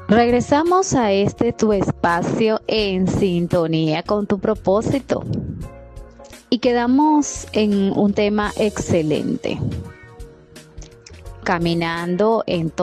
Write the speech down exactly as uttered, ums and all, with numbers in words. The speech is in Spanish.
Regresamos a este tu espacio en sintonía con tu propósito y quedamos en un tema excelente, caminando en